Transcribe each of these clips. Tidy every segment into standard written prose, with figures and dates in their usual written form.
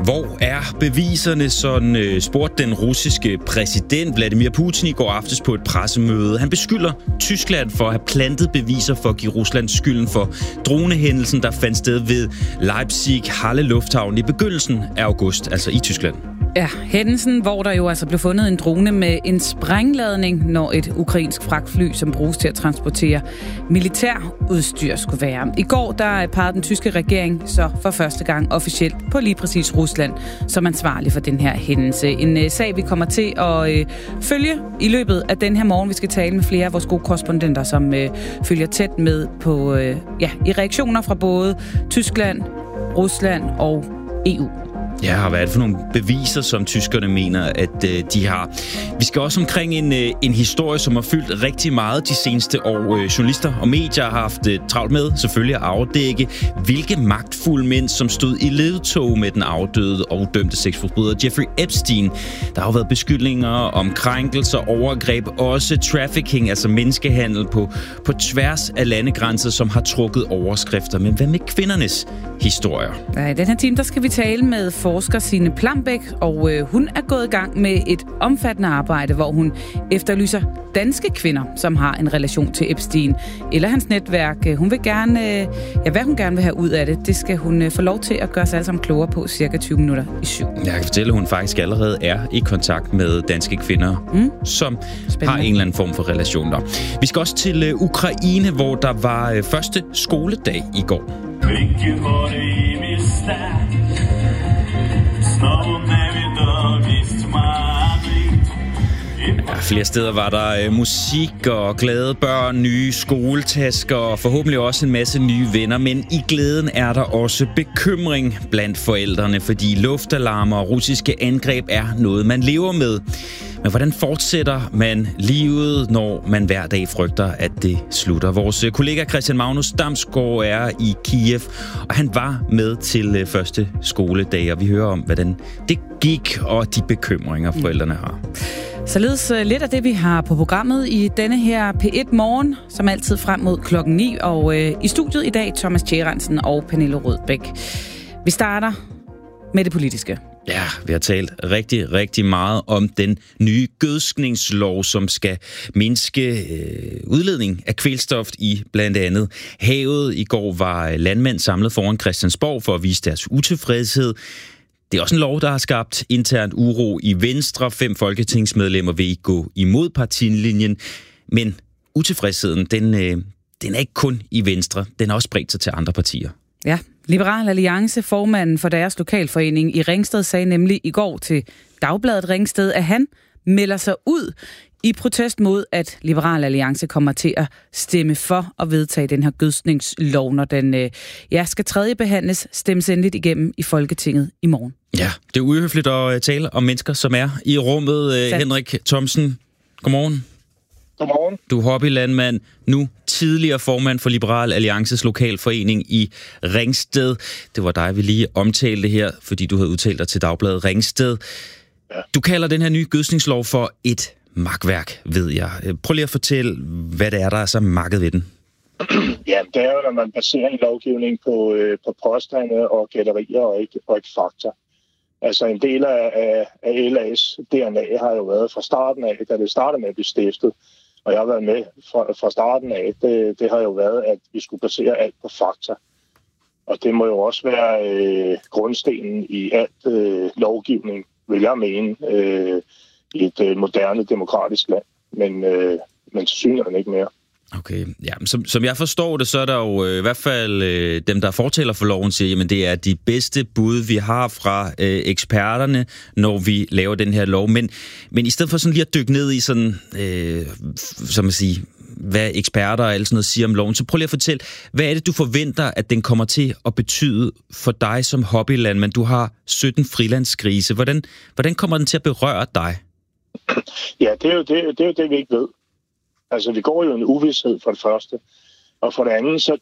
Hvor er beviserne, sådan spurgte den russiske præsident Vladimir Putin i går aftes på et pressemøde. Han beskylder Tyskland for at have plantet beviser for at give Rusland skylden for dronehændelsen, der fandt sted ved Leipzig-Halle Lufthavn i begyndelsen af august, altså i Tyskland. Ja, hændelsen, hvor der jo altså blev fundet en drone med en sprængladning, når et ukrainsk fragtfly, som bruges til at transportere militærudstyr, skulle være. I går der pegede den tyske regering så for første gang officielt på lige præcis Rusland som ansvarlig for den her hændelse. En sag, vi kommer til at følge i løbet af den her morgen. Vi skal tale med flere af vores gode korrespondenter, som følger tæt med på i reaktioner fra både Tyskland, Rusland og EU. Ja, og hvad er det for nogle beviser, som tyskerne mener, at de har? Vi skal også omkring en historie, som har fyldt rigtig meget de seneste år. Journalister og medier har haft travlt med selvfølgelig at afdække, hvilke magtfulde mænd, som stod i ledtog med den afdøde og dømte sexforbryder Jeffrey Epstein. Der har jo været beskyldninger om krænkelser, overgreb, også trafficking, altså menneskehandel på tværs af landegrænser, som har trukket overskrifter. Men hvad med kvindernes historier? Ja, i den her time, der skal vi tale med forsker Signe Plambæk, og hun er gået i gang med et omfattende arbejde, hvor hun efterlyser danske kvinder, som har en relation til Epstein eller hans netværk. Hun vil gerne, hvad hun gerne vil have ud af det, det skal hun få lov til at gøre sig alle sammen klogere på cirka 20 minutter i 7. Jeg kan fortælle, at hun faktisk allerede er i kontakt med danske kvinder, som har en eller anden form for relation der. Vi skal også til Ukraine, hvor der var første skoledag i går. Ja, flere steder var der musik og glade børn, nye skoletasker og forhåbentlig også en masse nye venner. Men i glæden er der også bekymring blandt forældrene, fordi luftalarmer og russiske angreb er noget, man lever med. Men hvordan fortsætter man livet, når man hver dag frygter, at det slutter? Vores kollega Christian Magnus Damsgaard er i Kiev, og han var med til første skoledag, og vi hører om, hvordan det gik, og de bekymringer, forældrene har. Således lidt af det, vi har på programmet i denne her P1 Morgen, som altid frem mod klokken 9, og i studiet i dag Thomas Tjærensen og Pernille Rødbæk. Vi starter med det politiske. Ja, vi har talt rigtig, rigtig meget om den nye gødskningslov, som skal mindske udledning af kvælstof i blandt andet havet. I går var landmænd samlet foran Christiansborg for at vise deres utilfredshed. Det er også en lov, der har skabt internt uro i Venstre. 5 folketingsmedlemmer vil ikke gå imod partilinjen. Men utilfredsheden, den er ikke kun i Venstre. Den har også spredt sig til andre partier. Ja, Liberal Alliance, formanden for deres lokalforening i Ringsted, sagde nemlig i går til Dagbladet Ringsted, at han melder sig ud i protest mod, at Liberal Alliance kommer til at stemme for at vedtage den her gødskningslov, når den skal tredjebehandles, stemmes endeligt igennem i Folketinget i morgen. Ja, det er uhøfligt at tale om mennesker, som er i rummet. Henrik Thomsen, godmorgen. Godmorgen. Du er hobbylandmand, nu tidligere formand for Liberal Alliances lokalforening i Ringsted. Det var dig, vi lige omtalte her, fordi du havde udtalt dig til Dagbladet Ringsted. Ja. Du kalder den her nye gødskningslov for et makværk, ved jeg. Prøv lige at fortælle, hvad det er, der er så makket ved den. Ja, det er jo, når man baserer en lovgivning på påstande og gætterier og ikke fakta. Altså en del af LA's DNA har jo været fra starten af, da det startede med at blive stiftet, og jeg har været med fra starten af, det har jo været, at vi skulle basere alt på fakta. Og det må jo også være grundstenen i alt lovgivning, vil jeg mene, i et moderne demokratisk land. Men synligheden ikke mere. Okay, ja, som jeg forstår det, så er der jo i hvert fald dem, der fortæller for loven, siger, jamen det er de bedste bud, vi har fra eksperterne, når vi laver den her lov. Men i stedet for sådan lige at dykke ned i sådan, som man siger, hvad eksperter og alt sådan noget siger om loven, så prøv lige at fortælle, hvad er det, du forventer, at den kommer til at betyde for dig som hobbylandmand? Du har 17 frilandsgrise. Hvordan kommer den til at berøre dig? Ja, det er jo det, vi ikke ved. Altså, vi går jo en uvished for det første. Og for det andet, så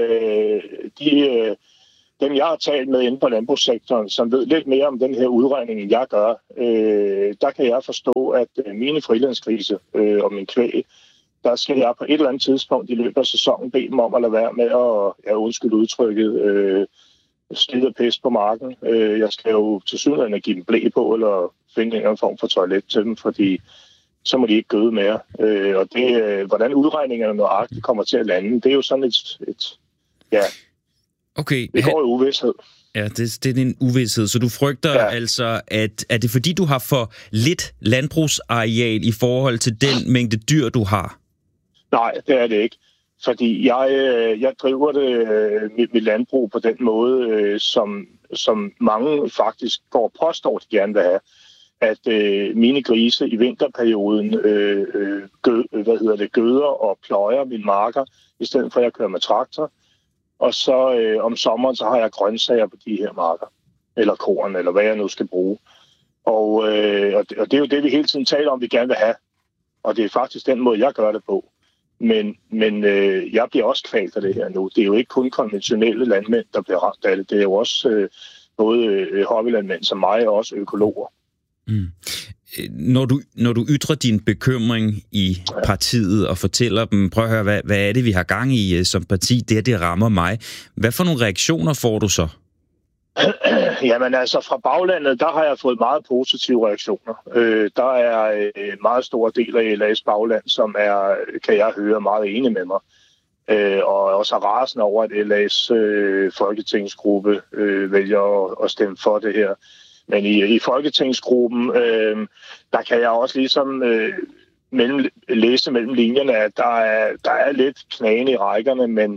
dem, jeg har talt med inde på landbrugssektoren, som ved lidt mere om den her udregning, end jeg gør, der kan jeg forstå, at mine frilandsgrise og min kvæg, der skal jeg på et eller andet tidspunkt i løbet af sæsonen bede dem om at lade være med at, undskyld udtrykket, skid og pis på marken. Jeg skal jo til synligheden give dem blæ på, eller finde en form for toilet til dem, fordi så må de ikke gøde mere. Og det, hvordan udregningerne nøjagtigt kommer til at lande, det er jo sådan et okay. Det går i uvished. Ja, det er en uvished. Så du frygter altså, at er det fordi, du har for lidt landbrugsareal i forhold til den mængde dyr, du har? Nej, det er det ikke. Fordi jeg driver mit landbrug på den måde, som mange faktisk går og påstår, de gerne vil have. At mine grise i vinterperioden gøder og pløjer mine marker, i stedet for at jeg kører med traktor. Og så om sommeren, så har jeg grøntsager på de her marker. Eller korn, eller hvad jeg nu skal bruge. Og det er jo det, vi hele tiden taler om, vi gerne vil have. Og det er faktisk den måde, jeg gør det på. Men jeg bliver også kvalt af det her nu. Det er jo ikke kun konventionelle landmænd, der bliver ramt af det. Det er jo også både hobbylandmænd som mig, og også økologer. Mm. Når du ytrer din bekymring i partiet og fortæller dem, prøv at høre, hvad er det, vi har gang i som parti, det rammer mig. Hvad for nogle reaktioner får du så? Jamen altså, fra baglandet, der har jeg fået meget positive reaktioner. Der er en meget stor del af LA's bagland, som er, kan jeg høre, meget enig med mig. Og også er rasende over, at LA's folketingsgruppe vælger at stemme for det her. Men i folketingsgruppen, der kan jeg også ligesom læse mellem linjerne, at der er lidt knagende i rækkerne, men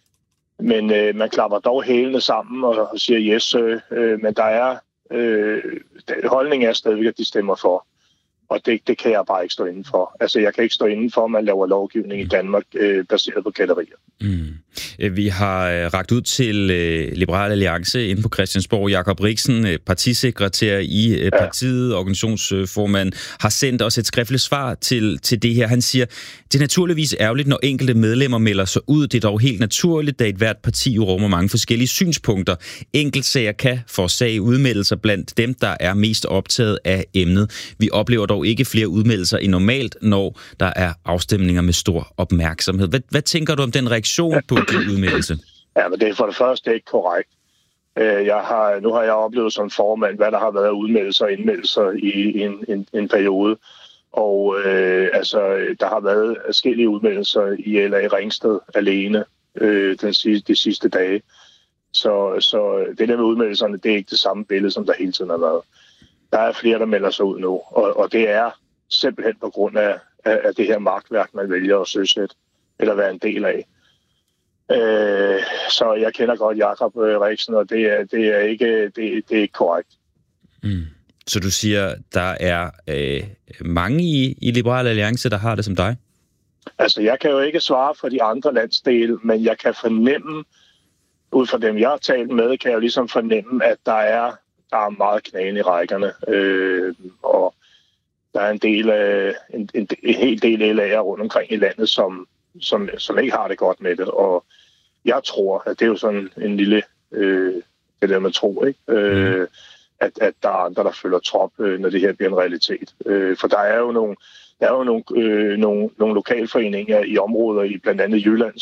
man klapper dog hælene sammen og siger yes, men der er holdningen er stadigvæk, at de stemmer for. Og det kan jeg bare ikke stå inden for. Altså, jeg kan ikke stå inden for, at man laver lovgivning i Danmark baseret på gætterier. Mm. Vi har rakt ud til Liberal Alliance inde på Christiansborg. Jakob Riksen, partisekretær i partiet, organisationsformand, har sendt os et skriftligt svar til det her. Han siger, det er naturligvis ærgerligt, når enkelte medlemmer melder sig ud. Det er dog helt naturligt, da et hvert parti rummer mange forskellige synspunkter. Enkeltsager kan forårsage udmeldelser blandt dem, der er mest optaget af emnet. Vi oplever dog ikke flere udmeldelser end normalt, når der er afstemninger med stor opmærksomhed. Hvad tænker du om den reaktion på din udmeldelse? Ja, men det er for det første ikke korrekt. Nu har jeg oplevet som formand, hvad der har været udmeldelser og indmeldelser i en periode. Og der har været forskellige udmeldelser i LA Ringsted alene de sidste dage. Så det der med udmeldelserne, det er ikke det samme billede, som der hele tiden har været. Der er flere, der melder sig ud nu, og det er simpelthen på grund af det her magtværk, man vælger at søsætte eller være en del af. Så jeg kender godt Jakob Riksen, og det er ikke korrekt. Mm. Så du siger, der er mange i Liberal Alliance, der har det som dig? Altså, jeg kan jo ikke svare for de andre landsdele, men jeg kan fornemme, ud fra dem, jeg har talt med, kan jeg jo ligesom fornemme, at der er meget knagen i rækkerne, og der er en hel del LA'er rundt omkring i landet, som ikke har det godt med det, og jeg tror, at det er jo sådan en lille, det der man tror, ikke? At der er andre, der følger trop, når det her bliver en realitet. For der er jo nogle lokalforeninger i områder i blandt andet Jylland,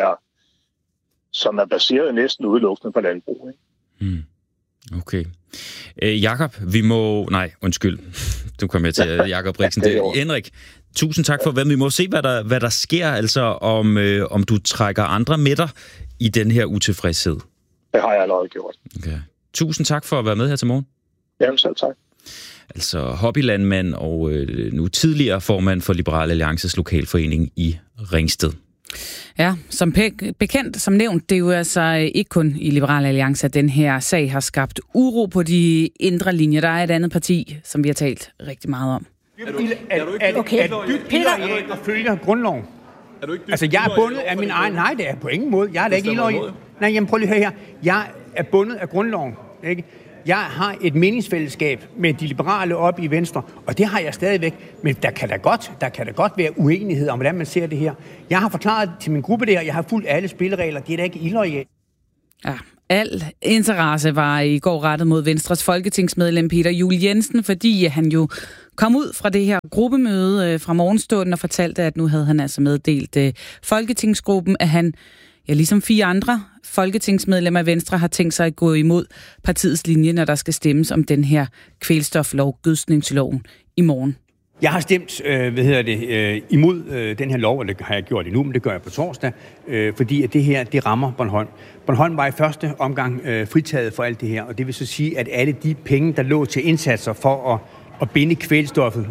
som er baseret næsten udelukkende på landbrug, ikke? Mm. Okay. Jakob, vi må... Nej, undskyld. Du kom med til Jakob Riksen. Henrik, tusind tak for at være med. Vi må se, hvad der sker, altså om du trækker andre med dig i den her utilfredshed. Det har jeg allerede gjort. Okay. Tusind tak for at være med her til morgen. Jamen selv tak. Altså hobbylandmand og nu tidligere formand for Liberal Alliances lokalforening i Ringsted. Ja, som bekendt, som nævnt, det er jo altså ikke kun i Liberal Alliance, at den her sag har skabt uro på de indre linjer. Der er et andet parti, som vi har talt rigtig meget om. Er du dybt illoyal og følger grundloven? Altså, jeg er bundet af min egen... Nej, det er på ingen måde. Jeg er da ikke illoyal. Nej, jamen prøv lige at høre her. Jeg er bundet af grundloven, ikke? Jeg har et meningsfællesskab med de liberale op i Venstre, og det har jeg stadigvæk. Men der kan da godt være uenighed om, hvordan man ser det her. Jeg har forklaret til min gruppe der, jeg har fulgt alle spilleregler. Det er da ikke illoyalt. Ja, al interesse var i går rettet mod Venstres folketingsmedlem Peter Juel-Jensen, fordi han jo kom ud fra det her gruppemøde fra morgenstunden og fortalte, at nu havde han altså meddelt folketingsgruppen, at han ja, ligesom 4 andre folketingsmedlemmer af Venstre har tænkt sig at gå imod partiets linje, når der skal stemmes om den her kvælstoflov, gødskningsloven, i morgen. Jeg har stemt imod den her lov, og det har jeg gjort endnu, men det gør jeg på torsdag, fordi at det her, det rammer Bornholm. Bornholm var i første omgang fritaget for alt det her, og det vil så sige, at alle de penge, der lå til indsatser for at binde kvælstoffet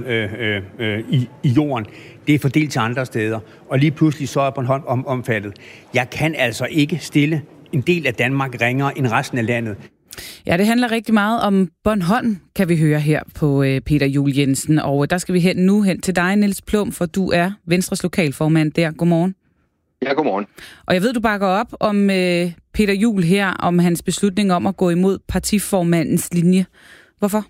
i jorden, det er fordelt til andre steder, og lige pludselig så er Bornholm omfattet. Jeg kan altså ikke stille en del af Danmark ringere end resten af landet. Ja, det handler rigtig meget om Bornholm, kan vi høre her på Peter Juel Jensen. Og der skal vi hen til dig, Niels Plum, for du er Venstres lokalformand der. Godmorgen. Ja, godmorgen. Og jeg ved, du bakker op om Peter Juel her, om hans beslutning om at gå imod partiformandens linje. Hvorfor?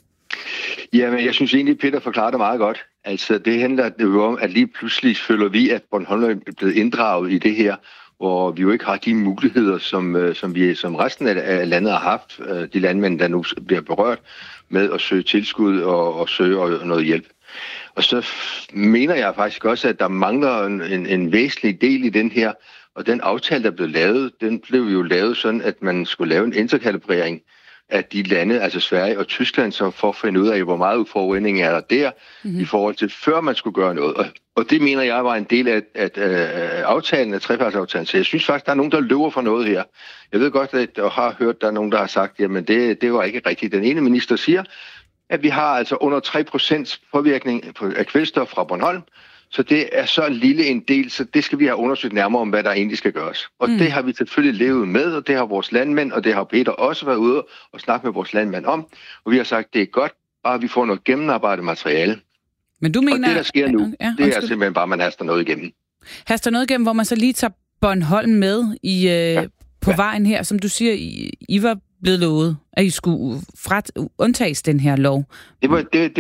Jamen, jeg synes egentlig, Peter forklarer det meget godt. Altså, det handler jo om, at lige pludselig føler vi, at Bornholm er blevet inddraget i det her, hvor vi jo ikke har de muligheder, som vi som resten af landet har haft, de landmænd, der nu bliver berørt med at søge tilskud og søge noget hjælp. Og så mener jeg faktisk også, at der mangler en væsentlig del i den her, og den aftale, der blev lavet, den blev jo lavet sådan, at man skulle lave en interkalibrering af de lande, altså Sverige og Tyskland, så for at finde ud af, hvor meget forurening er der i forhold til, før man skulle gøre noget. Og det mener jeg var en del af aftalen, af trepartsaftalen. Så jeg synes faktisk, der er nogen, der løber for noget her. Jeg ved godt, at jeg har hørt, der er nogen, der har sagt, jamen det var ikke rigtigt. Den ene minister siger, at vi har altså under 3% påvirkning af kvælstof fra Bornholm, så det er så lille en del, så det skal vi have undersøgt nærmere om, hvad der egentlig skal gøres. Og det har vi selvfølgelig levet med, og det har vores landmænd, og det har Peter også været ude og snakke med vores landmænd om. Og vi har sagt, det er godt, bare vi får noget gennemarbejdet materiale. Men du mener, og det, der sker nu, det er simpelthen bare, at man haster noget igennem. Haster noget igennem, hvor man så lige tager Bornholm med på vejen her, som du siger, I var blevet lovet, at I skulle undtages den her lov. Det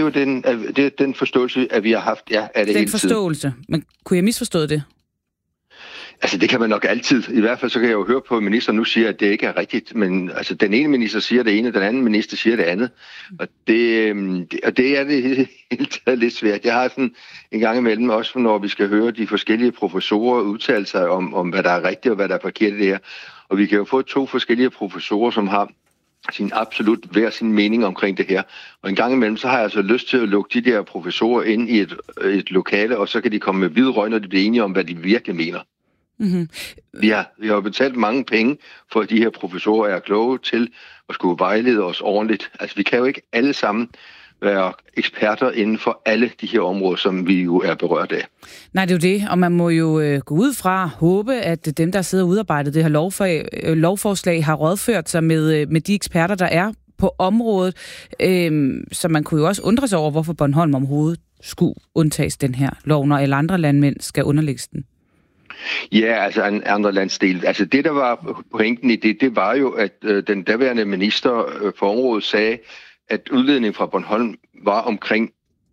var den forståelse, at vi har haft, ja, af det hele tiden. Den forståelse. Men kunne jeg misforstå det? Altså, det kan man nok altid. I hvert fald så kan jeg jo høre på, at ministeren nu siger, at det ikke er rigtigt. Men altså, den ene minister siger det ene, den anden minister siger det andet. Og det er det hele taget lidt svært. Jeg har sådan en gang imellem, også når vi skal høre de forskellige professorer udtale sig om hvad der er rigtigt og hvad der er forkert i det her. Og vi kan jo få 2 forskellige professorer, som har absolut hver sin mening omkring det her. Og en gang imellem, så har jeg altså lyst til at lukke de der professorer ind i et lokale, og så kan de komme med hvide øjne, når de bliver enige om, hvad de virkelig mener. Mm-hmm. Vi har jo betalt mange penge for, at de her professorer er kloge til at skulle vejlede os ordentligt. Altså, vi kan jo ikke alle sammen være eksperter inden for alle de her områder, som vi jo er berørt af. Nej, det er jo det, og man må jo gå ud fra håbe, at dem, der sidder og udarbejdet det her lovforslag, har rådført sig med de eksperter, der er på området. Så man kunne jo også undre sig over, hvorfor Bornholm overhovedet skulle undtages den her lov, når alle andre landmænd skal underlægges den. Ja, altså en andre landsdel. Altså det, der var pointen i det var jo, at den daværende minister for området sagde, at udledningen fra Bornholm var omkring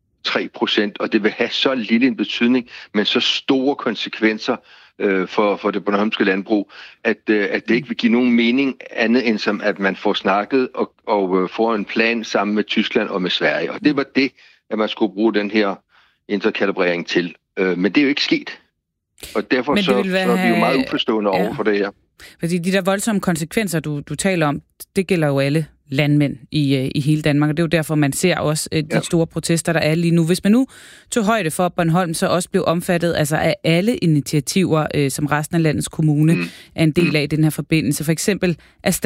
3%, og det vil have så lille en betydning, men så store konsekvenser for det bornholmske landbrug, at det ikke vil give nogen mening andet end som, at man får snakket og får en plan sammen med Tyskland og med Sverige. Og det var det, at man skulle bruge den her interkalibrering til. Men det er jo ikke sket. Og derfor så er vi jo meget uforstående over for det her. Fordi de der voldsomme konsekvenser, du taler om, det gælder jo alle landmænd i hele Danmark, og det er jo derfor, man ser også de store protester, der er lige nu. Hvis man nu tog højde for, at Bornholm så også blev omfattet altså af alle initiativer, som resten af landets kommune er en del af i den her forbindelse, for eksempel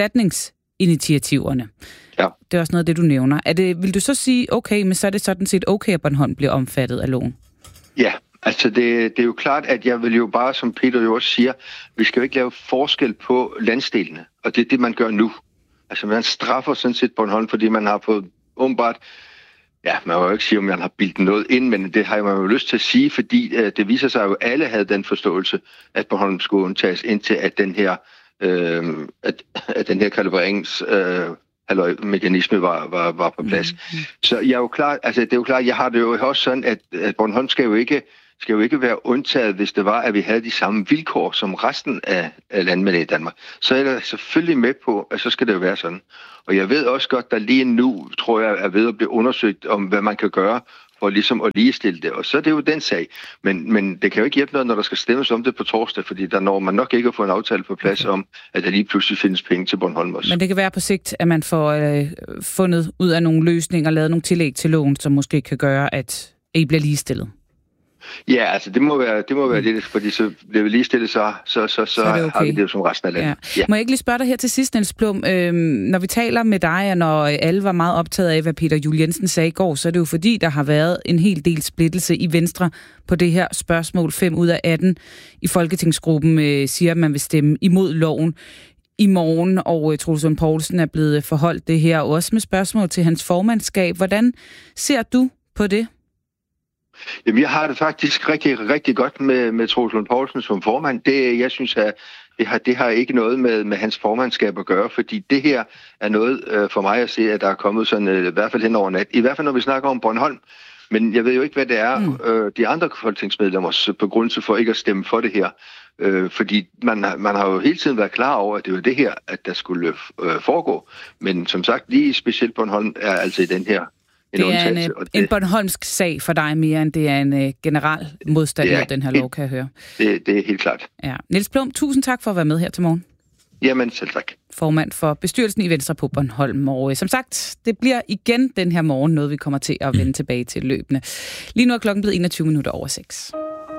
erstatningsinitiativerne. Ja. Det er også noget af det, du nævner. Vil du så sige, okay, men så er det sådan set okay, at Bornholm bliver omfattet af loven? Ja. Altså, det er jo klart, at jeg vil jo bare, som Peter jo også siger, vi skal jo ikke lave forskel på landsdelene, og det er det, man gør nu. Altså, man straffer sådan set Bornholm, fordi man har fået åbenbart, ja, man må jo ikke sige, om man har bildt noget ind, men det har man jo lyst til at sige, fordi det viser sig jo, at alle havde den forståelse, at Bornholm skulle undtages indtil, at den her, kalibrerings mekanisme var på plads. Så jeg er jo klar, altså det er jo klart, jeg har det jo også sådan, at Bornholm skal jo ikke være undtaget, hvis det var, at vi havde de samme vilkår som resten af landmændene i Danmark. Så er jeg selvfølgelig med på, at så skal det jo være sådan. Og jeg ved også godt, der lige nu, tror jeg, er ved at blive undersøgt om, hvad man kan gøre for ligesom at ligestille det. Og så er det jo den sag. Men det kan jo ikke hjælpe noget, når der skal stemmes om det på torsdag, fordi der når man nok ikke at få en aftale på plads om, at der lige pludselig findes penge til Bornholm også. Men det kan være på sigt, at man får fundet ud af nogle løsninger og lavet nogle tillæg til loven, som måske kan gøre, at I bliver ligestillet. Ja, altså det må være det, fordi så bliver vi ligestillet, så okay. Har vi det jo som resten af landet. Ja. Må jeg ikke lige spørge dig her til sidst, Niels Blum, når vi taler med dig, og når alle var meget optaget af, hvad Peter Juel-Jensen sagde i går, så er det jo fordi, der har været en hel del splittelse i Venstre på det her spørgsmål. 5 ud af 18 i Folketingsgruppen siger, at man vil stemme imod loven i morgen, og Troels Lund Poulsen er blevet forholdt det her, også med spørgsmål til hans formandskab. Hvordan ser du på det? Jamen, jeg har det faktisk rigtig, rigtig godt med Troels Lund Poulsen som formand. Jeg synes, at det har ikke noget med hans formandskab at gøre, fordi det her er noget for mig at se, at der er kommet sådan, i hvert fald hen over nat. I hvert fald, når vi snakker om Bornholm. Men jeg ved jo ikke, hvad det er, de andre folketingsmedlemmers begrundelse for ikke at stemme for det her. Fordi man har jo hele tiden været klar over, at det var det her, at der skulle foregå. Men som sagt, lige specielt Bornholm er altså i den her. Det er en bornholmsk sag for dig mere, end det er en generel modstand mod den her lov, kan jeg høre. Det er helt klart. Ja. Niels Blum, tusind tak for at være med her til morgen. Jamen, selv tak. Formand for bestyrelsen i Venstre på Bornholm. Og som sagt, det bliver igen den her morgen noget, vi kommer til at vende tilbage til løbende. Lige nu er klokken blevet 6:21.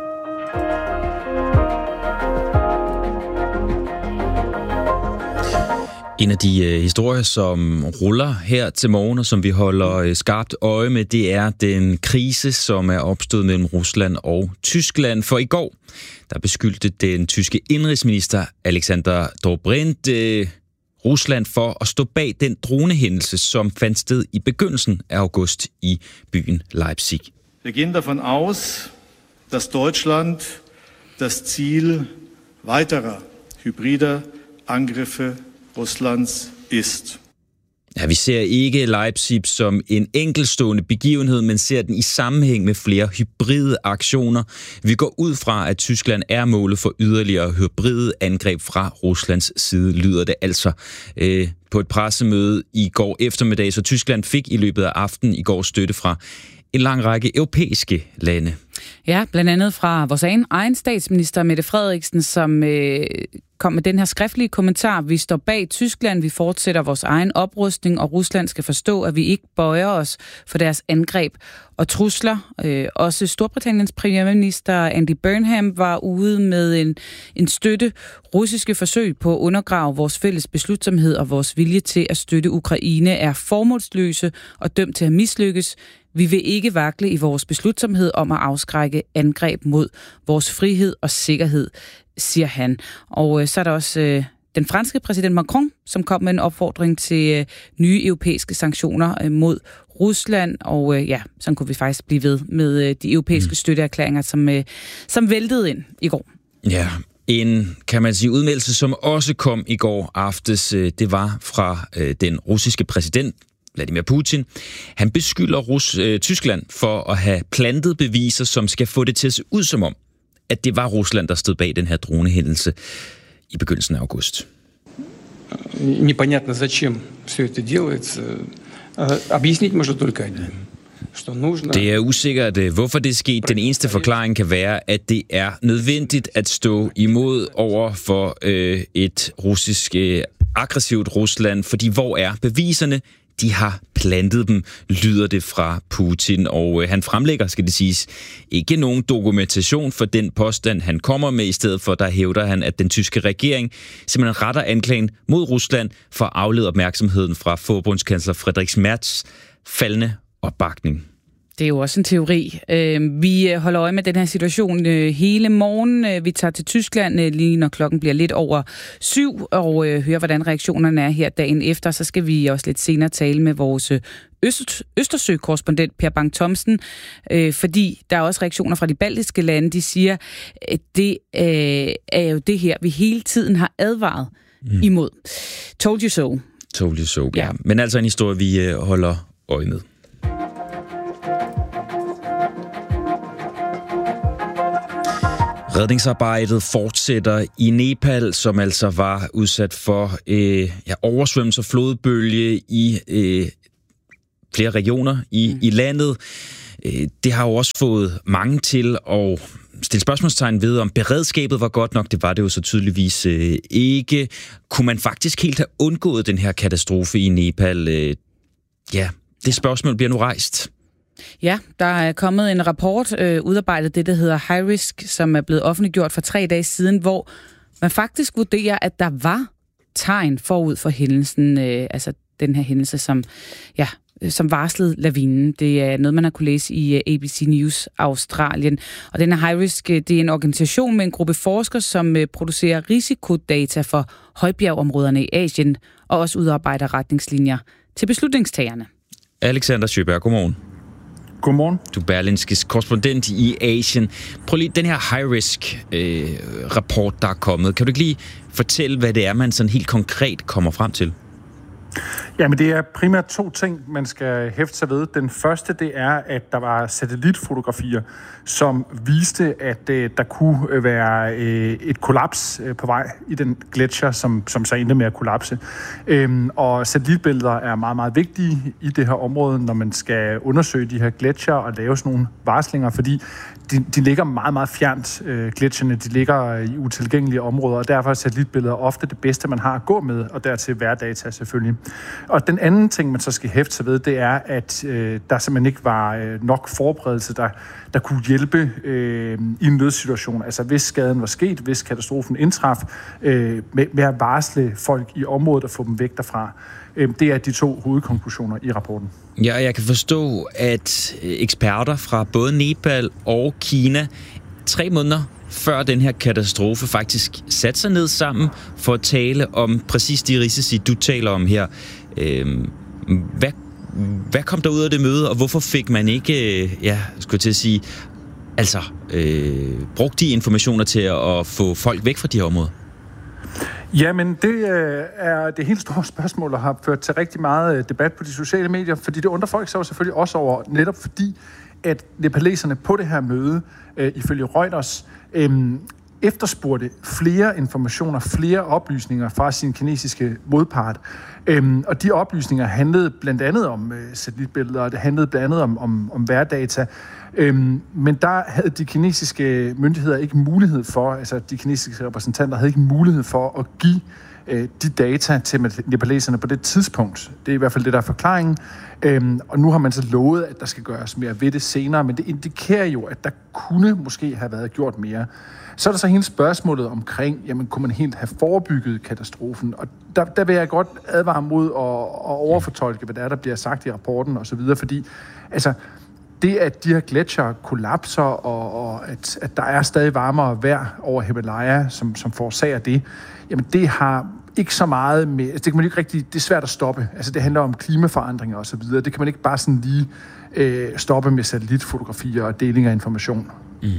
En af de historier, som ruller her til morgen, og som vi holder skarpt øje med, det er den krise, som er opstået mellem Rusland og Tyskland. For i går, der beskyldte den tyske indrigsminister Alexander Dobrindt Rusland for at stå bag den dronehændelse, som fandt sted i begyndelsen af august i byen Leipzig. Wir gehen davon aus, dass Deutschland das Ziel weiterer hybrider Angriffe Ruslands ist. Ja, vi ser ikke Leipzig som en enkeltstående begivenhed, men ser den i sammenhæng med flere hybride aktioner. Vi går ud fra, at Tyskland er målet for yderligere hybride angreb fra Ruslands side, lyder det altså på et pressemøde i går eftermiddag. Så Tyskland fik i løbet af aftenen i går støtte fra en lang række europæiske lande. Ja, blandt andet fra vores egen statsminister, Mette Frederiksen, som kom med den her skriftlige kommentar. Vi står bag Tyskland, vi fortsætter vores egen oprustning, og Rusland skal forstå, at vi ikke bøjer os for deres angreb og trusler. Også Storbritanniens premierminister Andy Burnham var ude med en støtte. Russiske forsøg på at undergrave vores fælles beslutsomhed og vores vilje til at støtte Ukraine er formålsløse og dømt til at mislykkes. Vi vil ikke vakle i vores beslutsomhed om at afskrække angreb mod vores frihed og sikkerhed, siger han. Og så er der også den franske præsident Macron, som kom med en opfordring til nye europæiske sanktioner mod Rusland. Og sådan kunne vi faktisk blive ved med de europæiske støtteerklæringer, som væltede ind i går. Ja, en, kan man sige, udmeldelse, som også kom i går aftes, det var fra den russiske præsident, Vladimir Putin. Han beskylder Tyskland for at have plantet beviser, som skal få det til at se ud som om, at det var Rusland, der stod bag den her dronehændelse i begyndelsen af august. Непонятно, зачем все это делается. Объяснить можно только одно. Det er usikkert, hvorfor det er sket. Den eneste forklaring kan være, at det er nødvendigt at stå imod over for et russisk aggressivt Rusland, fordi hvor er beviserne? De har plantet dem, lyder det fra Putin, og han fremlægger, skal det siges, ikke nogen dokumentation for den påstand, han kommer med. I stedet for, der hævder han, at den tyske regering simpelthen retter anklagen mod Rusland for at aflede opmærksomheden fra forbundskansler Friedrich Merz faldende opbakning. Det er jo også en teori. Vi holder øje med den her situation hele morgen. Vi tager til Tyskland lige når klokken bliver lidt over 7 og hører, hvordan reaktionerne er her dagen efter. Så skal vi også lidt senere tale med vores Østersø-korrespondent Per Bang-Thomsen, fordi der er også reaktioner fra de baltiske lande. De siger, at det er jo det her, vi hele tiden har advaret imod. Told you so. Told you so, ja. Men altså en historie, vi holder øje med. Redningsarbejdet fortsætter i Nepal, som altså var udsat for oversvømmelse og flodbølge i flere regioner i landet. Det har jo også fået mange til at stille spørgsmålstegn ved, om beredskabet var godt nok. Det var det jo så tydeligvis ikke. Kunne man faktisk helt have undgået den her katastrofe i Nepal? Det spørgsmål bliver nu rejst. Ja, der er kommet en rapport, udarbejdet det, der hedder High Risk, som er blevet offentliggjort for 3 dage siden, hvor man faktisk vurderer, at der var tegn forud for hændelsen, altså den her hændelse, som varslede lavinen. Det er noget, man har kunne læse i ABC News Australien. Og den her High Risk, det er en organisation med en gruppe forskere, som producerer risikodata for højbjergområderne i Asien, og også udarbejder retningslinjer til beslutningstagerne. Alexander Sjøberg, godmorgen. Godmorgen. Du er Berlingskes korrespondent i Asien. Prøv lige den her high-risk-rapport, der er kommet. Kan du ikke lige fortælle, hvad det er, man sådan helt konkret kommer frem til? Jamen, det er primært 2 ting, man skal hæfte sig ved. Den første, det er, at der var satellitfotografier, som viste, at der kunne være et kollaps på vej i den gletsjer, som så endte med at kollapse. Og satellitbilleder er meget, meget vigtige i det her område, når man skal undersøge de her gletsjer og lave sådan nogle varslinger, fordi de ligger meget, meget fjernt, gletsjerne. De ligger i utilgængelige områder, og derfor er satellitbilleder ofte det bedste, man har at gå med, og dertil værdata selvfølgelig. Og den anden ting, man så skal hæfte sig ved, det er, at der simpelthen ikke var nok forberedelse, der kunne hjælpe i en nødsituation. Altså hvis skaden var sket, hvis katastrofen indtraf, med at varsle folk i området og få dem væk derfra. Det er de 2 hovedkonklusioner i rapporten. Ja, jeg kan forstå, at eksperter fra både Nepal og Kina 3 måneder før den her katastrofe faktisk satte sig ned sammen for at tale om præcis de risici, du taler om her. Hvad kom der ud af det møde, og hvorfor fik man ikke, brugt de informationer til at få folk væk fra de her områder? Jamen, det er det helt store spørgsmål, og har ført til rigtig meget debat på de sociale medier, fordi det undrer folk sig jo selvfølgelig også over, netop fordi, at nepaleserne på det her møde, ifølge Reuters, efterspurgte flere informationer, flere oplysninger fra sin kinesiske modpart. Og de oplysninger handlede blandt andet om satellitbilleder, og det handlede blandt andet om værdata. Men der havde de kinesiske myndigheder ikke mulighed for, altså de kinesiske repræsentanter havde ikke mulighed for at give de data til nepaleserne på det tidspunkt. Det er i hvert fald det, der er forklaringen. Og nu har man så lovet, at der skal gøres mere ved det senere, men det indikerer jo, at der kunne måske have været gjort mere. Så er der så hele spørgsmålet omkring, jamen kunne man helt have forebygget katastrofen? Og der vil jeg godt advare mod at overfortolke, hvad der bliver sagt i rapporten osv., fordi altså, det, at de her gletsjer kollapser, og at der er stadig varmere vejr over Himalaya, som forårsager det, jamen det har ikke så meget med, altså det kan man ikke rigtig, det er svært at stoppe. Altså det handler om klimaforandringer og så videre. Det kan man ikke bare sådan lige stoppe med satellitfotografier og deling af information.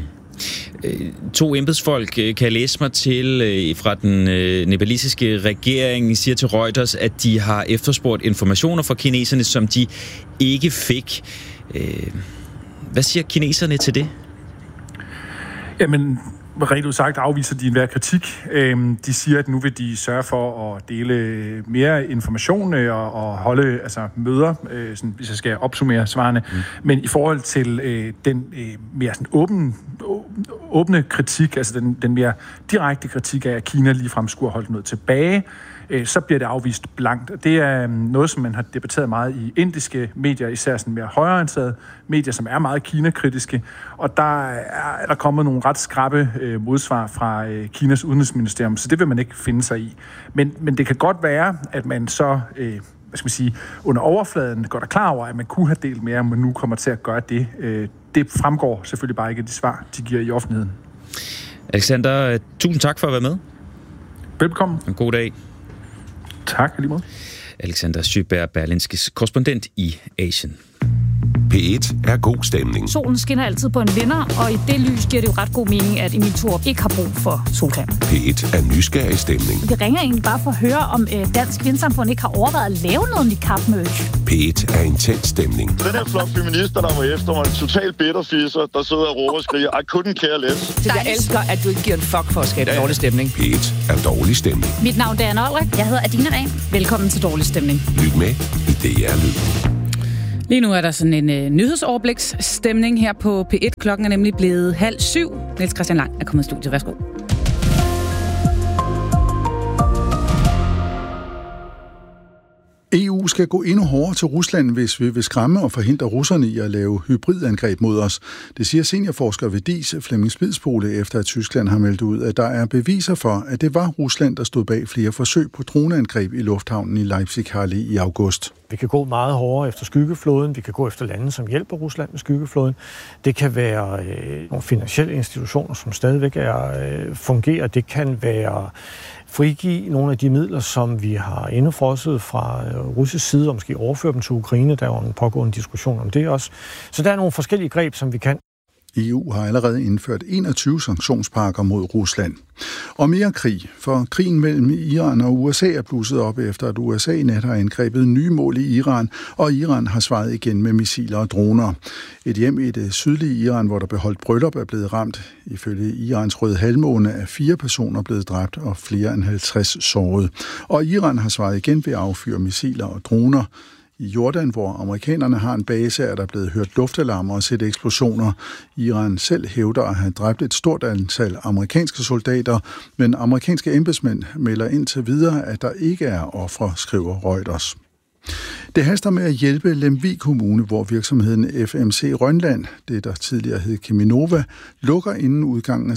2 embedsfolk kan jeg læse mig til fra den nepalesiske regering, siger til Reuters, at de har efterspurgt informationer fra kineserne, som de ikke fik. Hvad siger kineserne til det? Jamen, rent udsagt afviser de enhver kritik. De siger, at nu vil de sørge for at dele mere information og holde møder, sådan, hvis jeg skal opsummere svarene. Men i forhold til den mere sådan åbne kritik, altså den mere direkte kritik af, at Kina ligefrem skulle have holdt noget tilbage, så bliver det afvist blankt. Det er noget, som man har debatteret meget i indiske medier, især sådan mere højreorienterede medier, som er meget Kina-kritiske. Og der er der kommet nogle ret skrappe modsvar fra Kinas udenrigsministerium, så det vil man ikke finde sig i. Men det kan godt være, at man så under overfladen går der klar over, at man kunne have delt mere, men nu kommer til at gøre det. Det fremgår selvfølgelig bare ikke af de svar, de giver i offentligheden. Alexander, tusind tak for at være med. Velkommen. En god dag. Tak, lige måde. Alexander Sjøberg, Berlingskes korrespondent i Asien. P1 er god stemning. Solen skinner altid på en vinder, og i det lys giver det jo ret god mening, at Emil Thorup ikke har brug for solcreme. P1 er nysgerrig stemning. Vi ringer egentlig bare for at høre, om Dansk Vindsamfund ikke har overvejet at lave noget niqab-merch. P1 er intens stemning. Den her flok feminister, der var efter mig, en total bitterfisser, der sidder og råber og skriger, I couldn't care less. Jeg elsker, at du ikke giver en fuck for at skabe dårlig stemning. P1 er dårlig stemning. Mit navn er Anna Olrik. Jeg hedder Adina Dahl. Velkommen til Dårlig Stemning. Lyt med i DR Lyd. Lige nu er der sådan en nyhedsoverbliksstemning her på P1. Klokken er nemlig blevet 6:30. Niels Christian Lang er kommet i studiet. Værsgo. EU skal gå endnu hårdere til Rusland, hvis vi vil skræmme og forhindre russerne i at lave hybridangreb mod os. Det siger seniorforsker ved DIS, Flemming Spidsbole, efter at Tyskland har meldt ud, at der er beviser for, at det var Rusland, der stod bag flere forsøg på droneangreb i lufthavnen i Leipzig-Halle i august. Vi kan gå meget hårdere efter skyggeflåden. Vi kan gå efter lande, som hjælper Rusland med skyggeflåden. Det kan være nogle finansielle institutioner, som stadigvæk fungerer. Det kan være frigive nogle af de midler, som vi har indefrosset fra russisk side, og måske overføre dem til Ukraine. Der er jo en pågående diskussion om det også. Så der er nogle forskellige greb, som vi kan. EU har allerede indført 21 sanktionspakker mod Rusland. Og mere krig, for krigen mellem Iran og USA er blusset op efter, at USA i nat har angrebet nye mål i Iran, og Iran har svaret igen med missiler og droner. Et hjem i det sydlige Iran, hvor der beholdt bryllup, er blevet ramt. Ifølge Irans Røde Halvmåne er 4 personer blevet dræbt og flere end 50 såret. Og Iran har svaret igen ved at affyre missiler og droner. I Jordan, hvor amerikanerne har en base, er der blevet hørt luftalarmer og set eksplosioner. Iran selv hævder at have dræbt et stort antal amerikanske soldater, men amerikanske embedsmænd melder indtil videre, at der ikke er ofre, skriver Reuters. Det haster med at hjælpe Lemvig Kommune, hvor virksomheden FMC Rønland, det der tidligere hed Cheminova, lukker inden udgangen af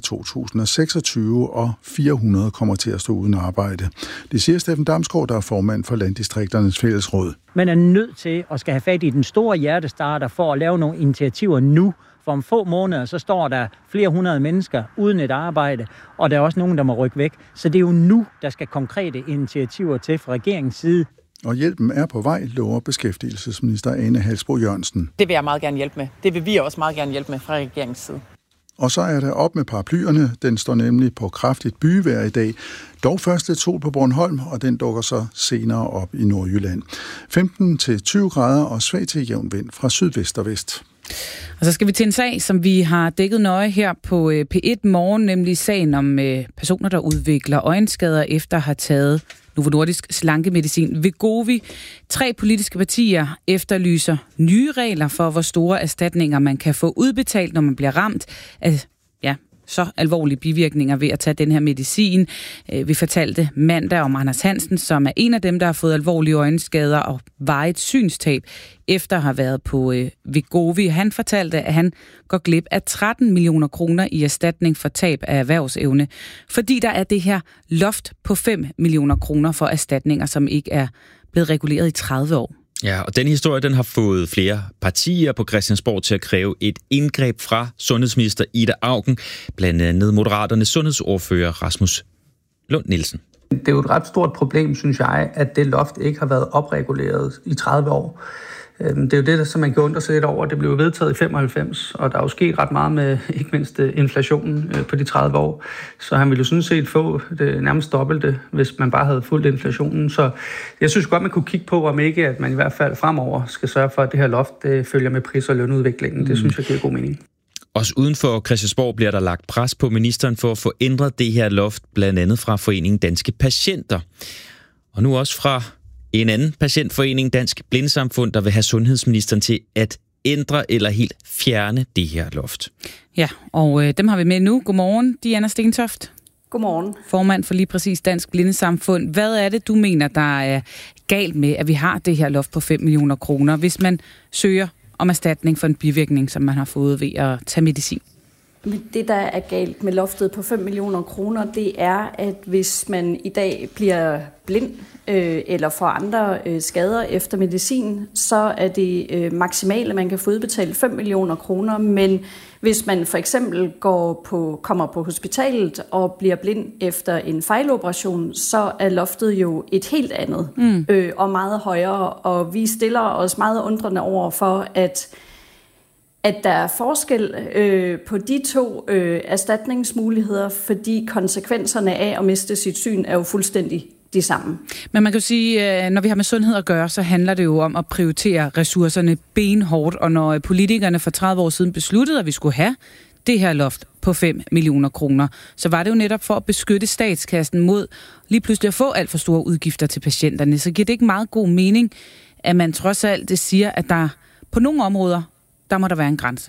2026, og 400 kommer til at stå uden arbejde. Det siger Steffen Damsgaard, der er formand for Landdistrikternes Fællesråd. Man er nødt til at skal have fat i den store hjertestarter for at lave nogle initiativer nu. For om få måneder, så står der flere hundrede mennesker uden et arbejde, og der er også nogen, der må rykke væk. Så det er jo nu, der skal konkrete initiativer til fra regeringens side. Og hjælpen er på vej, lover beskæftigelsesminister Ane Halsboe-Jørgensen. Det vil jeg meget gerne hjælpe med. Det vil vi også meget gerne hjælpe med fra regeringens side. Og så er der op med paraplyerne. Den står nemlig på kraftigt byvejr i dag. Dog først lidt sol på Bornholm, og den dukker så senere op i Nordjylland. 15-20 grader og svag til jævn vind fra sydvest og vest. Og så skal vi til en sag, som vi har dækket nøje her på P1 Morgen, nemlig sagen om personer, der udvikler øjenskader efter at have taget Novo Nordisk slankemedicin Wegovy. 3 politiske partier efterlyser nye regler for, hvor store erstatninger man kan få udbetalt, når man bliver ramt af så alvorlige bivirkninger ved at tage den her medicin. Vi fortalte mandag om Anders Hansen, som er en af dem, der har fået alvorlige øjenskader og varigt synstab efter at have været på Wegovy. Han fortalte, at han går glip af 13 millioner kroner i erstatning for tab af erhvervsevne, fordi der er det her loft på 5 millioner kroner for erstatninger, som ikke er blevet reguleret i 30 år. Ja, og den historie, den har fået flere partier på Christiansborg til at kræve et indgreb fra sundhedsminister Ida Auken, blandt andet Moderaternes sundhedsordfører Rasmus Lund Nielsen. Det er jo et ret stort problem, synes jeg, at det loft ikke har været opreguleret i 30 år. Det er jo det, som man kan undre sig lidt over. Det blev vedtaget i 95, og der er jo sket ret meget med ikke mindst inflationen på de 30 år. Så han ville jo sådan set få det nærmest dobbelte, hvis man bare havde fulgt inflationen. Så jeg synes godt, man kunne kigge på, om ikke at man i hvert fald fremover skal sørge for, at det her loft det følger med pris- og lønudviklingen. Det synes jeg giver god mening. Også uden for Christiansborg bliver der lagt pres på ministeren for at få ændret det her loft, blandt andet fra Foreningen Danske Patienter. Og nu også fra en anden patientforening, Dansk Blindesamfund, der vil have sundhedsministeren til at ændre eller helt fjerne det her loft. Ja, og dem har vi med nu. Godmorgen, Diana Stentoft. Godmorgen. Formand for lige præcis Dansk Blindesamfund. Hvad er det, du mener, der er galt med, at vi har det her loft på 5 millioner kroner, hvis man søger om erstatning for en bivirkning, som man har fået ved at tage medicin? Det, der er galt med loftet på 5 millioner kroner, det er, at hvis man i dag bliver blind eller får andre skader efter medicin, så er det maksimale, man kan få udbetalt 5 millioner kroner. Men hvis man for eksempel kommer på hospitalet og bliver blind efter en fejloperation, så er loftet jo et helt andet og meget højere. Og vi stiller os meget undrende over for, at der er forskel på de to erstatningsmuligheder, fordi konsekvenserne af at miste sit syn er jo fuldstændig de samme. Men man kan jo sige, når vi har med sundhed at gøre, så handler det jo om at prioritere ressourcerne benhårdt, og når politikerne for 30 år siden besluttede, at vi skulle have det her loft på 5 millioner kroner, så var det jo netop for at beskytte statskassen mod lige pludselig at få alt for store udgifter til patienterne. Så giver det ikke meget god mening, at man trods alt det siger, at der på nogle områder, der må der være en grænse.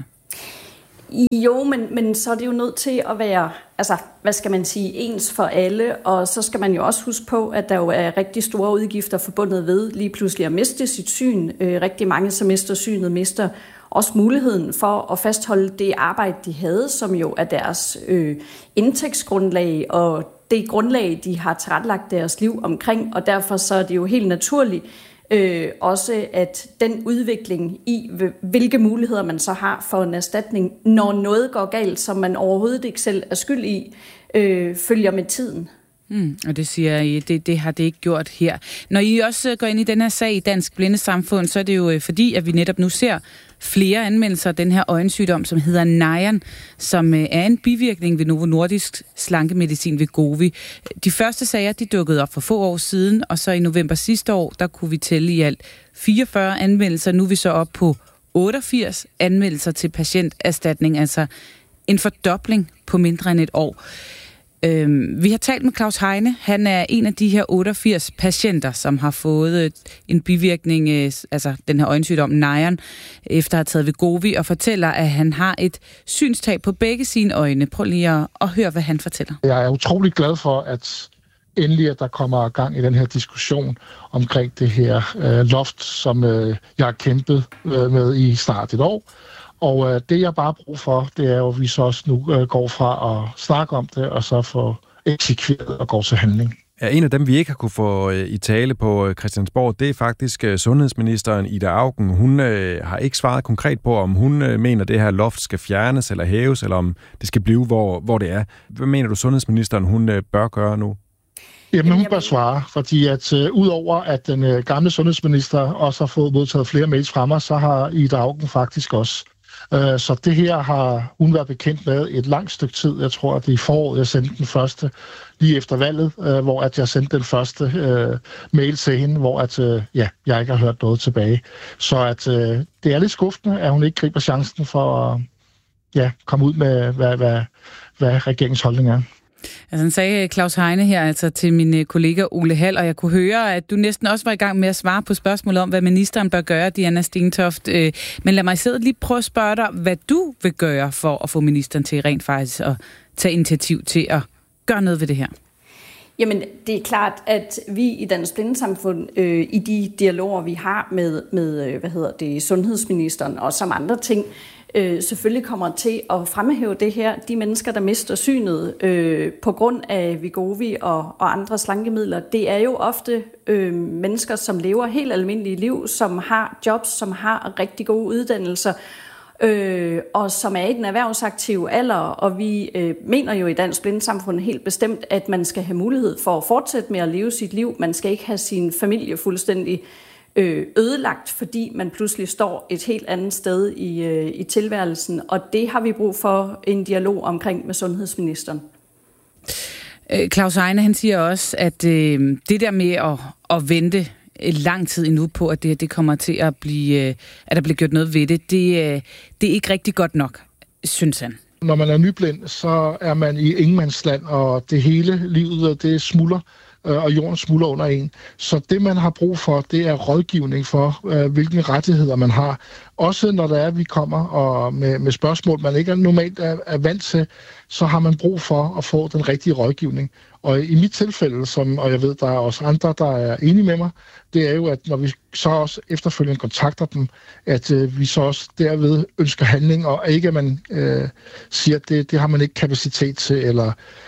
Jo, men så er det jo nødt til at være, altså, hvad skal man sige, ens for alle, og så skal man jo også huske på, at der jo er rigtig store udgifter forbundet ved lige pludselig at miste sit syn. Rigtig mange, som mister synet, mister også muligheden for at fastholde det arbejde, de havde, som jo er deres indtægtsgrundlag, og det grundlag, de har tilrettelagt deres liv omkring, og derfor så er det jo helt naturligt, også at den udvikling i, hvilke muligheder man så har for en erstatning, når noget går galt, som man overhovedet ikke selv er skyld i, følger med tiden. Og det siger I, det har det ikke gjort her. Når I også går ind i den her sag i Dansk Blindesamfund, så er det jo fordi, at vi netop nu ser flere anmeldelser af den her øjensygdom, som hedder Nayan, som er en bivirkning ved Novo Nordisk slankemedicin Wegovy. De første sager, de dukkede op for få år siden, og så i november sidste år, der kunne vi tælle i alt 44 anmeldelser. Nu er vi så op på 88 anmeldelser til patienterstatning, altså en fordobling på mindre end et år. Vi har talt med Claus Heine. Han er en af de her 88 patienter, som har fået en bivirkning, altså den her øjensygdom Nayan, efter at have taget Wegovy, og fortæller, at han har et synstab på begge sine øjne. Prøv lige at høre, hvad han fortæller. Jeg er utrolig glad for, at endelig at der kommer gang i den her diskussion omkring det her loft, som jeg har kæmpet med i snart et år. Og det, jeg bare har brug for, det er jo, at vi så også nu går fra at snakke om det, og så få eksekveret og gå til handling. Ja, en af dem, vi ikke har kunne få i tale på Christiansborg, det er faktisk sundhedsministeren Ida Auken. Hun har ikke svaret konkret på, om hun mener, at det her loft skal fjernes eller hæves, eller om det skal blive, hvor det er. Hvad mener du, sundhedsministeren hun bør gøre nu? Jamen, hun bør svare, fordi at udover at den gamle sundhedsminister også har fået modtaget flere mails fra mig, så har Ida Auken faktisk også. Så det her har hun været bekendt med et langt stykke tid. Jeg tror, at det er i foråret, jeg sendte den første, lige efter valget, hvor at jeg sendte den første mail til hende, hvor at, jeg ikke har hørt noget tilbage. Så at, det er lidt skuffende, at hun ikke griber chancen for at komme ud med, hvad regeringens holdning er. Altså, han sagde Claus Heine her altså til min kollega Ole Hall, og jeg kunne høre, at du næsten også var i gang med at svare på spørgsmålet om, hvad ministeren bør gøre, Diana Stentoft. Men lad mig i stedet lige prøve at spørge dig, hvad du vil gøre for at få ministeren til rent faktisk at tage initiativ til at gøre noget ved det her. Jamen, det er klart, at vi i Dansk Blindesamfund, i de dialoger, vi har med sundhedsministeren og som andre ting, selvfølgelig kommer til at fremhæve det her. De mennesker, der mister synet på grund af Wegovy og andre slankemidler, det er jo ofte mennesker, som lever helt almindelige liv, som har jobs, som har rigtig gode uddannelser, og som er i den erhvervsaktive alder, og vi mener jo i Dansk Blindesamfund helt bestemt, at man skal have mulighed for at fortsætte med at leve sit liv. Man skal ikke have sin familie fuldstændig ødelagt, fordi man pludselig står et helt andet sted i tilværelsen, og det har vi brug for en dialog omkring med sundhedsministeren. Claus Heine, han siger også, at det der med at vente lang tid endnu på, at det kommer til at blive, at der bliver gjort noget ved det er ikke rigtig godt nok, synes han. Når man er nyblind, så er man i ingenmandsland, og det hele livet, det smuldrer, og jorden smuldrer under en. Så det, man har brug for, det er rådgivning for, hvilke rettigheder man har. Også når der er, vi kommer og med spørgsmål, man ikke normalt er vant til, så har man brug for at få den rigtige rådgivning. Og i mit tilfælde, og jeg ved, der er også andre, der er enige med mig, det er jo, at når vi så også efterfølgende kontakter dem, at vi så også derved ønsker handling, og ikke at man siger, at det har man ikke kapacitet til, eller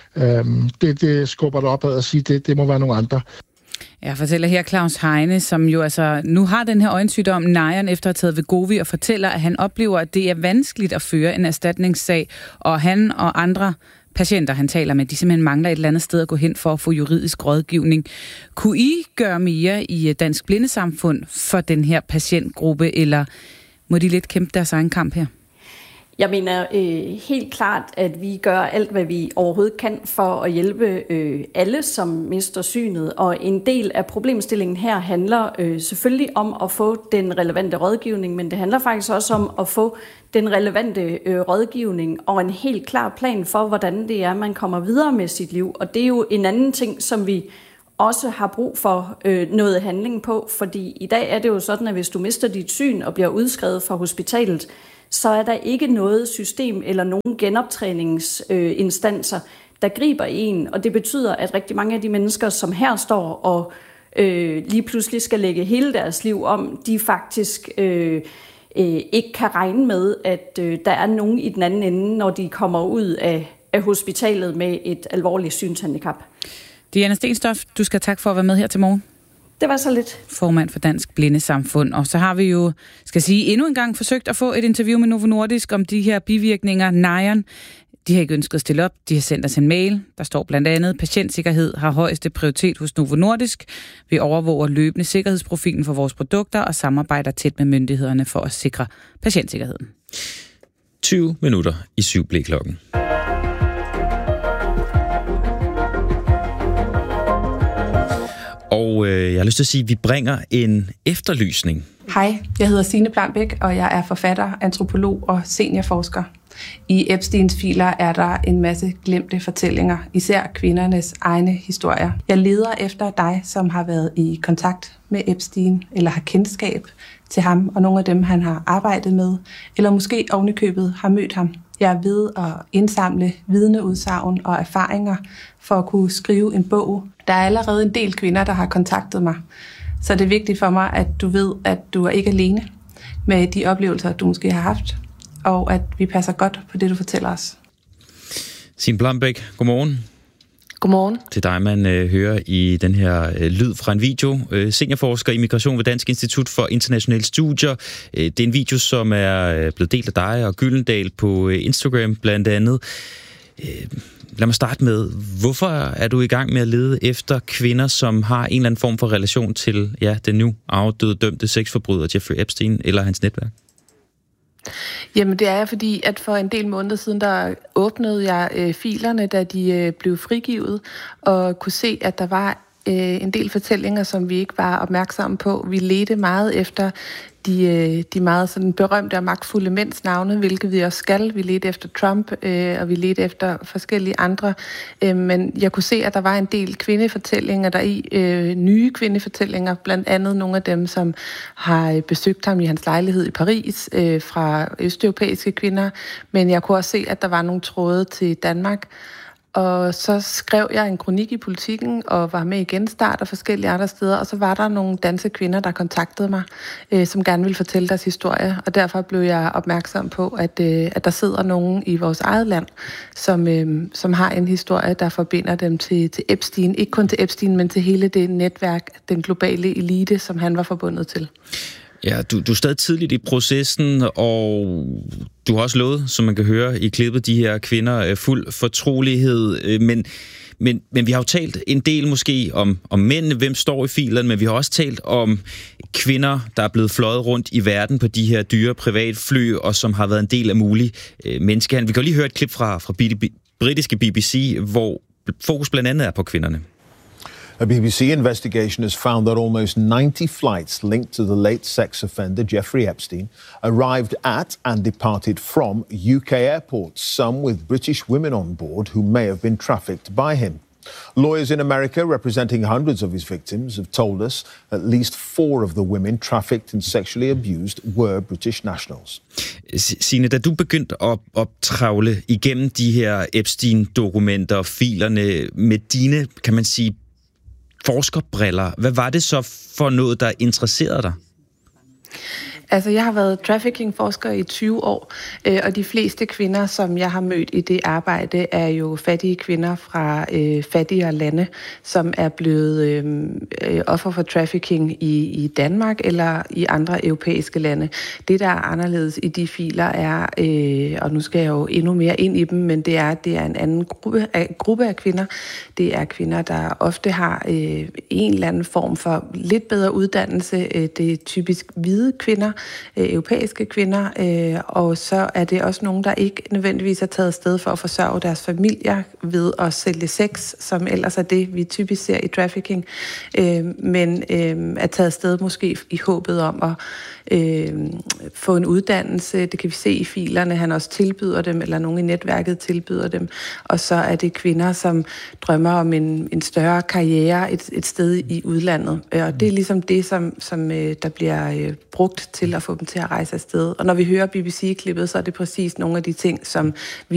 det skubber det opad og siger, det må være nogle andre. Jeg fortæller her Claus Heine, som jo altså nu har den her øjensygdom Nayan efter at have taget Wegovy, og fortæller, at han oplever, at det er vanskeligt at føre en erstatningssag, og han og andre patienter, han taler med, de simpelthen mangler et eller andet sted at gå hen for at få juridisk rådgivning. Kunne I gøre mere i Dansk Blindesamfund for den her patientgruppe, eller må de lidt kæmpe deres egen kamp her? Jeg mener helt klart, at vi gør alt, hvad vi overhovedet kan for at hjælpe alle, som mister synet. Og en del af problemstillingen her handler selvfølgelig om at få den relevante rådgivning, men det handler faktisk også om at få den relevante rådgivning og en helt klar plan for, hvordan det er, man kommer videre med sit liv. Og det er jo en anden ting, som vi også har brug for noget handling på, fordi i dag er det jo sådan, at hvis du mister dit syn og bliver udskrevet fra hospitalet, så er der ikke noget system eller nogen genoptræningsinstanser, der griber en, og det betyder, at rigtig mange af de mennesker, som her står og lige pludselig skal lægge hele deres liv om, de faktisk ikke kan regne med, at der er nogen i den anden ende, når de kommer ud af hospitalet med et alvorligt synshandicap. Diana Stenstoft, du skal tak for at være med her til morgen. Det var så lidt. Formand for Dansk Blindesamfund. Og så har vi jo, skal sige, endnu en gang forsøgt at få et interview med Novo Nordisk om de her bivirkninger. Nayan, de har ikke ønsket at stille op. De har sendt os en mail. Der står blandt andet, patientsikkerhed har højeste prioritet hos Novo Nordisk. Vi overvåger løbende sikkerhedsprofilen for vores produkter og samarbejder tæt med myndighederne for at sikre patientsikkerheden. 20 minutter i 7 blev klokken. Og jeg har lyst til at sige, at vi bringer en efterlysning. Hej, jeg hedder Signe Plambæk, og jeg er forfatter, antropolog og seniorforsker. I Epsteins filer er der en masse glemte fortællinger, især kvindernes egne historier. Jeg leder efter dig, som har været i kontakt med Epstein, eller har kendskab til ham, og nogle af dem, han har arbejdet med, eller måske ovenikøbet har mødt ham. Jeg er ved at indsamle vidneudsagn og erfaringer for at kunne skrive en bog. Der er allerede en del kvinder, der har kontaktet mig. Så det er vigtigt for mig, at du ved, at du er ikke alene med de oplevelser, du måske har haft, og at vi passer godt på det, du fortæller os. Signe Plambæk, godmorgen. Godmorgen. Til dig, man hører i den her lyd fra en video. Seniorforsker i migration ved Dansk Institut for Internationale Studier. Det er en video, som er blevet delt af dig og Gyldendal på Instagram blandt andet. Lad mig starte med, hvorfor er du i gang med at lede efter kvinder, som har en eller anden form for relation til den nu afdøde dømte sexforbryder Jeffrey Epstein eller hans netværk? Jamen det er fordi, at for en del måneder siden, der åbnede jeg filerne, da de blev frigivet, og kunne se, at der var en del fortællinger, som vi ikke var opmærksomme på. Vi ledte meget efter de meget sådan berømte og magtfulde mænds navne, hvilket vi også skal. Vi ledte efter Trump, og vi ledte efter forskellige andre. Men jeg kunne se, at der var en del kvindefortællinger deri, nye kvindefortællinger, blandt andet nogle af dem, som har besøgt ham i hans lejlighed i Paris, fra østeuropæiske kvinder. Men jeg kunne også se, at der var nogle tråde til Danmark. Og så skrev jeg en kronik i Politikken og var med i Genstart og forskellige andre steder. Og så var der nogle danske kvinder, der kontaktede mig, som gerne ville fortælle deres historie. Og derfor blev jeg opmærksom på, at der sidder nogen i vores eget land, som har en historie, der forbinder dem til Epstein. Ikke kun til Epstein, men til hele det netværk, den globale elite, som han var forbundet til. Ja, du er stadig tidligt i processen, og du har også lovet, som man kan høre i klippet, de her kvinder fuld fortrolighed. Men vi har jo talt en del måske om mændene, hvem står i filerne, men vi har også talt om kvinder, der er blevet fløjet rundt i verden på de her dyre privatfly, og som har været en del af mulig menneskehandel. Vi kan jo lige høre et klip fra britiske BBC, hvor fokus blandt andet er på kvinderne. A BBC investigation has found that almost 90 flights linked to the late sex offender Jeffrey Epstein arrived at and departed from UK airports, some with British women on board who may have been trafficked by him. Lawyers in America representing hundreds of his victims have told us at least 4 of the women trafficked and sexually abused were British nationals. Signe, da du begyndte at travle igennem de her Epstein-dokumenter og filerne med dine, kan man sige, forskerbriller. Hvad var det så for noget, der interesserede dig? Altså, jeg har været trafficking-forsker i 20 år, og de fleste kvinder, som jeg har mødt i det arbejde, er jo fattige kvinder fra fattigere lande, som er blevet offer for trafficking i Danmark eller i andre europæiske lande. Det, der er anderledes i de filer, er, og nu skal jeg jo endnu mere ind i dem, men det er en anden gruppe af kvinder. Det er kvinder, der ofte har en eller anden form for lidt bedre uddannelse. Det er typisk hvide kvinder, europæiske kvinder, og så er det også nogen, der ikke nødvendigvis er taget afsted for at forsørge deres familier ved at sælge sex, som ellers er det, vi typisk ser i trafficking, men er taget afsted måske i håbet om at få en uddannelse. Det kan vi se i filerne, han også tilbyder dem, eller nogen i netværket tilbyder dem. Og så er det kvinder, som drømmer om en større karriere et sted i udlandet. Og det er ligesom det, som der bliver brugt til at få dem til at rejse afsted. Og når vi hører BBC-klippet, så er det præcis nogle af de ting, som vi